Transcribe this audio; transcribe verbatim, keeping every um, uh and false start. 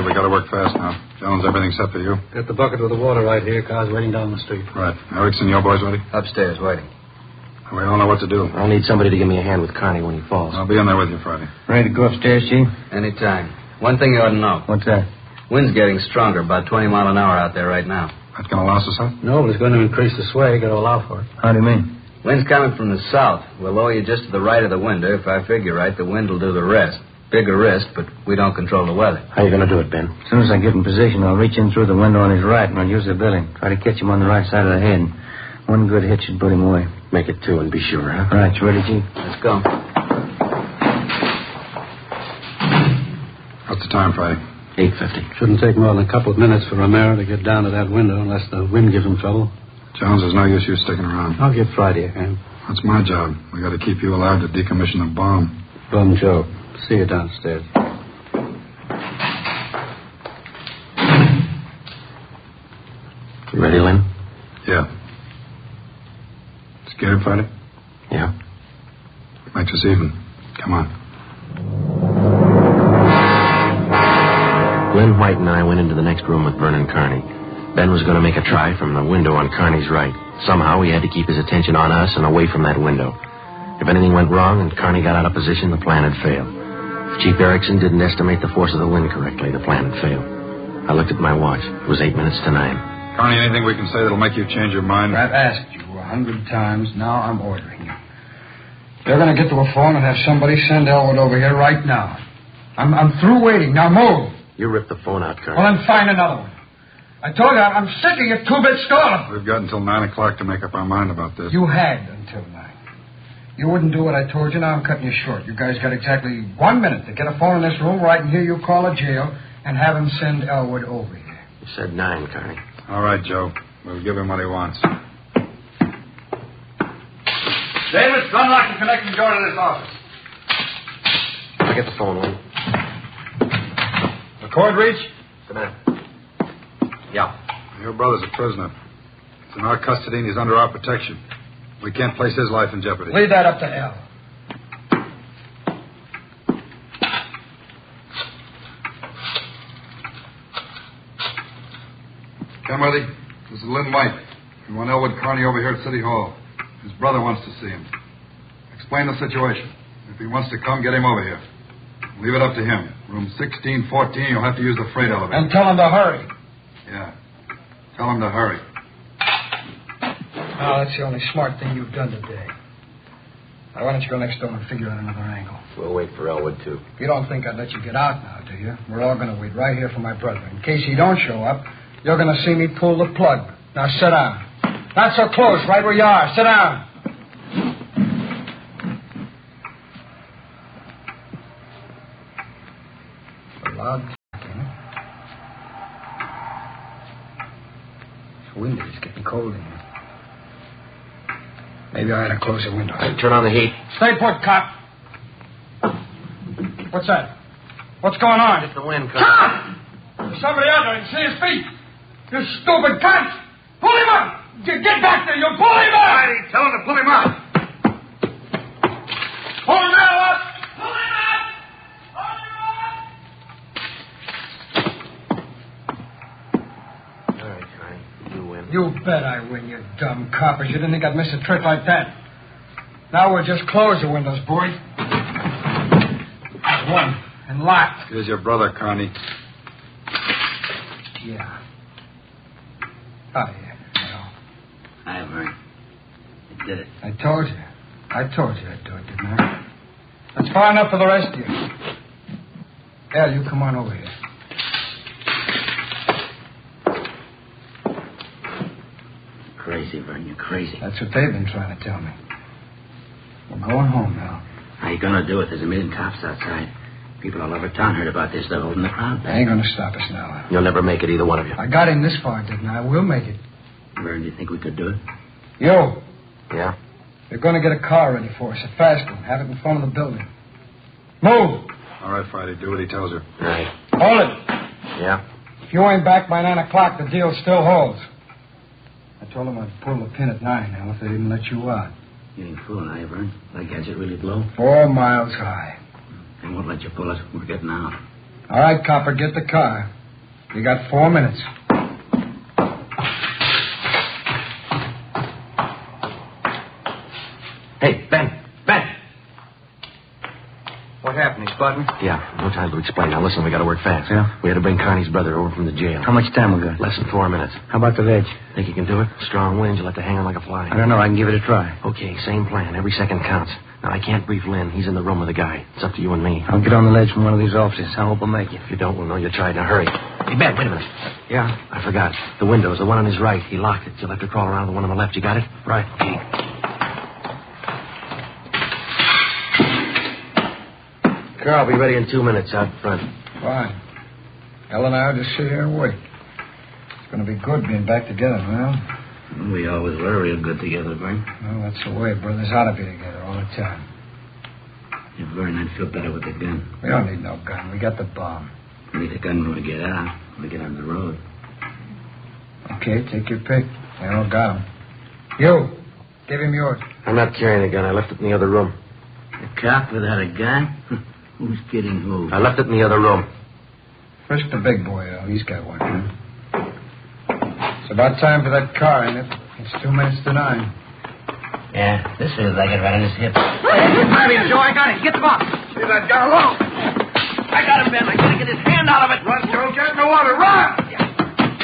we got to work fast now. Jones, everything set for you? Got the bucket with the water right here. Car's waiting down the street. Right. Erickson, your boys ready? Upstairs, waiting. We all know what to do. I'll need somebody to give me a hand with Carney when he falls. I'll be in there with you Friday. Ready to go upstairs, Chief? Anytime. One thing you ought to know. What's that? Wind's getting stronger, about twenty mile an hour out there right now. That's going to last us up? No, but it's going to increase the sway. Got to allow for it. How do you mean? Wind's coming from the south. We'll lower you just to the right of the window. If I figure right, the wind will do the rest. Bigger risk, but we don't control the weather. How are you going to do it, Ben? As soon as I get in position, I'll reach in through the window on his right and I'll use the billy. Try to catch him on the right side of the head. One good hit should put him away. Make it two and be sure, huh? Right, you ready, Chief? Let's go. What's the time, Friday? eight fifty. Shouldn't take more than a couple of minutes for Romero to get down to that window unless the wind gives him trouble. Jones, there's no use you sticking around. I'll get Friday a hand. That's my job. We got to keep you alive to decommission the bomb. Bum Joe. See you downstairs. You ready, Lynn? Yeah. Scared, Friday? Yeah. Makes us even. Come on. Glenn White and I went into the next room with Vernon Carney. Ben was going to make a try from the window on Carney's right. Somehow he had to keep his attention on us and away from that window. If anything went wrong and Carney got out of position, the plan had failed. If Chief Erickson didn't estimate the force of the wind correctly, the plan had failed. I looked at my watch. It was eight minutes to nine. Carney, anything we can say that'll make you change your mind? I've asked you a hundred times. Now I'm ordering you. You're going to get to a phone and have somebody send Elwood over here right now. I'm, I'm through waiting. Now move. You ripped the phone out, Carney. Well, then find another one. I told you, I'm sick of your two-bit stalling. We've got until nine o'clock to make up our mind about this. You had until nine. You wouldn't do what I told you. Now I'm cutting you short. You guys got exactly one minute to get a phone in this room where I can hear you call a jail and have him send Elwood over here. You said nine, Carney. All right, Joe. We'll give him what he wants. Davis, unlock the connecting door to this office. I'll get the phone, Lynn. The cord reach? Come in. Yeah. Your brother's a prisoner. He's in our custody and he's under our protection. We can't place his life in jeopardy. Leave that up to Al. Kenworthy, this is Lynn White. We want Elwood Carney over here at City Hall. His brother wants to see him. Explain the situation. If he wants to come, get him over here. Leave it up to him. Room sixteen fourteen, you'll have to use the freight elevator. And tell him to hurry. Yeah. Tell him to hurry. Oh, that's the only smart thing you've done today. Now, why don't you go next door and figure out another angle? We'll wait for Elwood, too. You don't think I'd let you get out now, do you? We're all going to wait right here for my brother. In case he don't show up, you're going to see me pull the plug. Now, sit down. Not so close, right where you are. Sit down. A loud talking. It's windy. It's getting cold in here. Maybe I ought to close the window. Turn on the heat. Stay put, cop. What's that? What's going on? It's the wind, Carney. Cop! There's somebody out there. I can see his feet. You stupid cunt! Pull him up! Get get back there! You pull him up! Righty, tell him to pull him up. Pull him up! Pull him up! Pull him up! All right, Carney. You win. You bet I win, you dumb coppers. You didn't think I'd miss a trick like that. Now we'll just close the windows, boy. There's one. And locked. Here's your brother, Carney. Yeah. Oh, yeah. Well, Hi, Vern. You did it. I told you. I told you I'd do it, didn't I? That's far enough for the rest of you. Al, you come on over here. Crazy, Vern. You're crazy. That's what they've been trying to tell me. We're going home now. How you gonna do it? There's a million cops outside. People all over town heard about this. They're holding the crowd They back. ain't going to stop us now. You'll never make it, either one of you. I got him this far, didn't I? We'll make it. Vern, do you think we could do it? You, Yeah? you're going to get a car ready for us, a fast one. Have it in front of the building. Move! All right, Friday, do what he tells you. Right. Hold it. Yeah? If you ain't back by nine o'clock, the deal still holds. I told him I'd pull the pin at nine now if they didn't let you out. You ain't fooling, are you, Vern? That gadget really blow? Four miles high. They won't let you pull it. We're getting out. All right, copper, get the car. You got four minutes. Hey, Ben. Ben! What happened? He spot me? Yeah, no time to explain. Now, listen, we got to work fast. Yeah? We had to bring Carney's brother over from the jail. How much time we got? Less than four minutes. How about the veg? Think you can do it? Strong winds, you'll have to hang on like a fly. I don't know. I can give it a try. Okay, same plan. Every second counts. Now, I can't brief Lynn. He's in the room with the guy. It's up to you and me. I'll get on the ledge from one of these offices. I hope I'll make it. If you don't, we'll know you tried. Now, hurry. Hey, Ben, wait a minute. Yeah? I forgot. The window's the one on his right. He locked it. You'll have to crawl around the one on the left. You got it? Right. Okay. Carl, I'll be ready in two minutes out front. Fine. Ellen and I will just sit here and wait. It's going to be good being back together, well. We always were real good together, Vern. Well, that's the way. Brothers ought to be together all the time. Yeah, Vern, I'd feel better with a gun. We don't need no gun. We got the bomb. We need a gun when we get out. When we get on the road. Okay, take your pick. They all got 'em. You, give him yours. I'm not carrying a gun. I left it in the other room. A cop without a gun? Who's kidding who? I left it in the other room. First the big boy, though. He's got one. It's about time for that car, ain't it? It's two minutes to nine. Yeah, this feels like it right on his hip. Grab him, Joe. I got him. Get the box. Leave that guy alone. I got him, Ben. I gotta get his hand out of it. Run, Joe. Get in the water. Run!